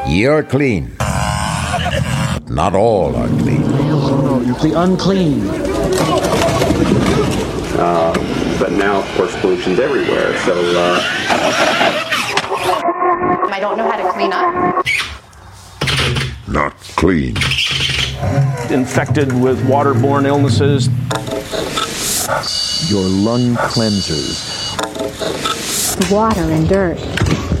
You're clean. But not all are clean. No, you're unclean. But now, of course, pollution's everywhere, so... I don't know how to clean up. Not clean. Infected with waterborne illnesses. Your lung cleansers. Water and dirt.